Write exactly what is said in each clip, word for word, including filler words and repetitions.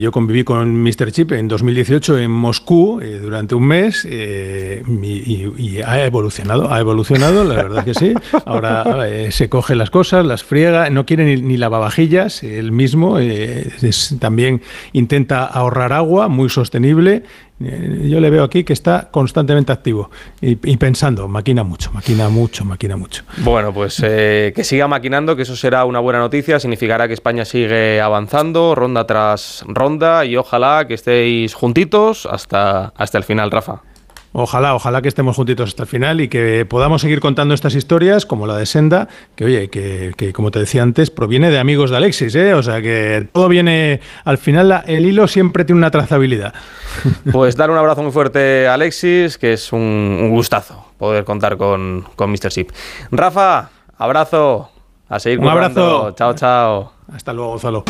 Yo conviví con míster Chip en dos mil dieciocho en Moscú eh, durante un mes eh, y, y, y ha evolucionado, ha evolucionado, la verdad que sí. Ahora eh, se coge las cosas, las friega, no quiere ni, ni lavavajillas, él mismo eh, es, también intenta ahorrar agua, muy sostenible. Yo le veo aquí que está constantemente activo y, y pensando, maquina mucho, maquina mucho, maquina mucho. Bueno, pues eh, que siga maquinando, que eso será una buena noticia, significará que España sigue avanzando, ronda tras ronda, y ojalá que estéis juntitos hasta, hasta el final, Rafa. Ojalá, ojalá que estemos juntitos hasta el final y que podamos seguir contando estas historias, como la de Senda, que oye, que, que como te decía antes, proviene de amigos de Alexis, ¿eh? O sea que todo viene, al final la, el hilo siempre tiene una trazabilidad. Pues dar un abrazo muy fuerte a Alexis, que es un, un gustazo poder contar con, con míster Chip. Rafa, abrazo, a seguir un currando. Abrazo. Chao, chao. Hasta luego, Gonzalo.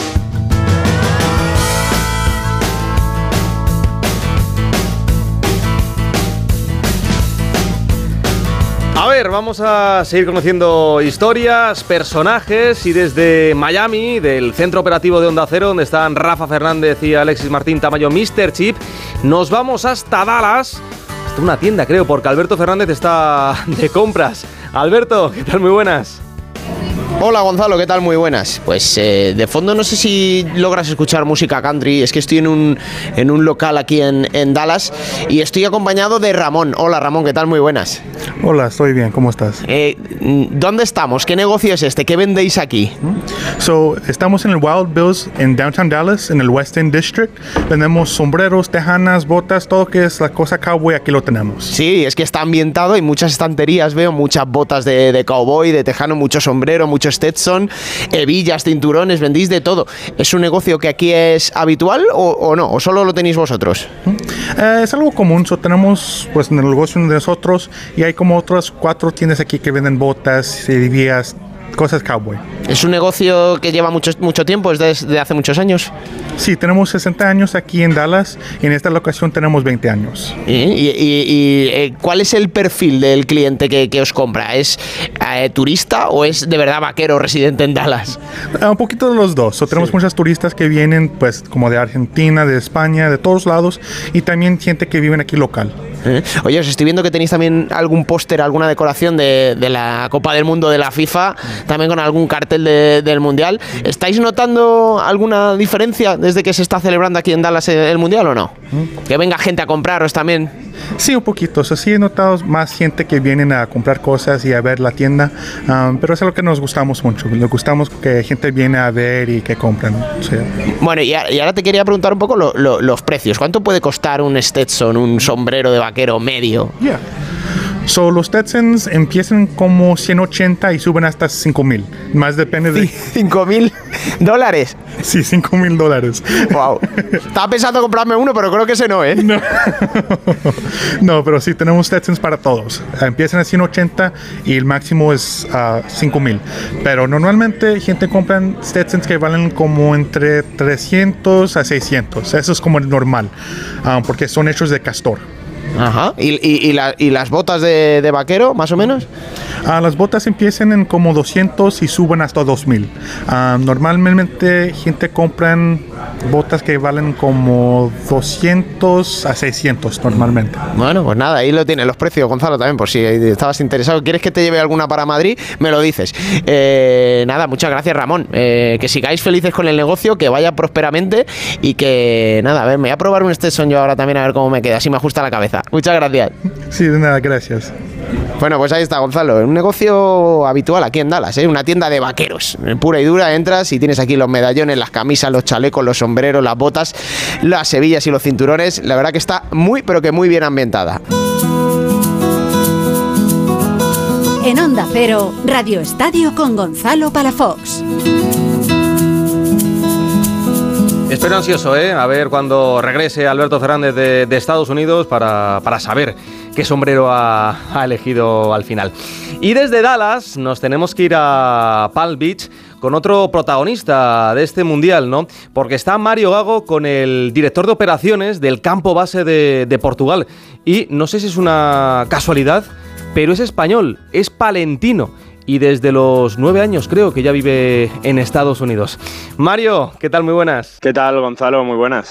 A ver, vamos a seguir conociendo historias, personajes, y desde Miami, del centro operativo de Onda Cero, donde están Rafa Fernández y Alexis Martín Tamayo, míster Chip, nos vamos hasta Dallas, hasta una tienda, creo, porque Alberto Fernández está de compras. Alberto, ¿qué tal? Muy buenas. Hola Gonzalo, ¿qué tal? Muy buenas. Pues eh, de fondo no sé si logras escuchar música country, es que estoy en un, en un local aquí en, en Dallas y estoy acompañado de Ramón. Hola Ramón, ¿qué tal? Muy buenas. Hola, estoy bien, ¿cómo estás? Eh, ¿Dónde estamos? ¿Qué negocio es este? ¿Qué vendéis aquí? So, estamos en el Wild Bills en Downtown Dallas, en el West End District. Vendemos sombreros, tejanas, botas, todo que es la cosa cowboy, aquí lo tenemos. Sí, es que está ambientado, hay muchas estanterías, veo muchas botas de, de cowboy, de tejano, mucho sombrero, mucho Stetson, hebillas, cinturones, vendéis de todo. ¿Es un negocio que aquí es habitual o, o no? ¿O solo lo tenéis vosotros? Eh, es algo común, so, tenemos pues en el negocio de nosotros y hay como otras cuatro tiendas aquí que venden botas, hebillas, cosas cowboy. ¿Es un negocio que lleva mucho, mucho tiempo, es desde hace muchos años? Sí, tenemos sesenta años aquí en Dallas y en esta locación tenemos veinte años. ¿Y, y, y, y eh, cuál es el perfil del cliente que, que os compra? ¿Es eh, turista o es de verdad vaquero residente en Dallas? Uh, un poquito de los dos. So, tenemos sí. muchas turistas que vienen pues como de Argentina, de España, de todos lados, y también gente que vive aquí local. ¿Eh? Oye, os estoy viendo que tenéis también algún póster, alguna decoración de, de la Copa del Mundo de la FIFA, también con algún cartel de, del Mundial. ¿Estáis notando alguna diferencia desde que se está celebrando aquí en Dallas el Mundial o no? Que venga gente a compraros también. Sí, un poquito. O sea, sí he notado más gente que vienen a comprar cosas y a ver la tienda, um, pero es algo que nos gustamos mucho. Nos gustamos que gente viene a ver y que compran. O sea. Bueno, y ahora te quería preguntar un poco lo, lo, los precios. ¿Cuánto puede costar un Stetson, un sombrero de vaquero medio? Yeah. So, los Stetsons empiezan como ciento ochenta y suben hasta cinco mil. Más depende de... ¿cinco mil dólares? Sí, cinco mil dólares. Wow. Estaba pensando comprarme uno, pero creo que ese no, ¿eh? No, no, pero sí, tenemos Stetsons para todos. Empiezan a ciento ochenta y el máximo es uh, cinco mil. Pero normalmente gente compra Stetsons que valen como entre trescientos a seiscientos. Eso es como el normal, um, porque son hechos de castor. Ajá. ¿Y, y, y, la, y las botas de, de vaquero, más o menos? Uh, las botas empiezan en como doscientos y suben hasta dos mil. Uh, normalmente gente compran botas que valen como doscientos a seiscientos normalmente. Bueno, pues nada, ahí lo tienes, los precios, Gonzalo, también, por si estabas interesado. ¿Quieres que te lleve alguna para Madrid? Me lo dices. Eh, nada, muchas gracias, Ramón. Eh, que sigáis felices con el negocio, que vaya prósperamente y que, nada, a ver, me voy a probar un Stetson yo ahora también a ver cómo me queda, así me ajusta la cabeza. Muchas gracias. Sí, de nada, gracias. Bueno, pues ahí está, Gonzalo, un negocio habitual aquí en Dallas, ¿eh? Una tienda de vaqueros, pura y dura. Entras y tienes aquí los medallones, las camisas, los chalecos, los sombreros, las botas, las hebillas y los cinturones. La verdad que está muy, pero que muy bien ambientada. En Onda Cero, Radio Estadio con Gonzalo Palafox. Espero ansioso, ¿eh? A ver cuando regrese Alberto Fernández de, de Estados Unidos para, para saber qué sombrero ha, ha elegido al final. Y desde Dallas nos tenemos que ir a Palm Beach con otro protagonista de este mundial, ¿no? Porque está Mario Gago con el director de operaciones del campo base de, de Portugal. Y no sé si es una casualidad, pero es español, es palentino. y desde los nueve años creo que ya vive en Estados Unidos. Mario, ¿qué tal? Muy buenas. ¿Qué tal, Gonzalo? Muy buenas.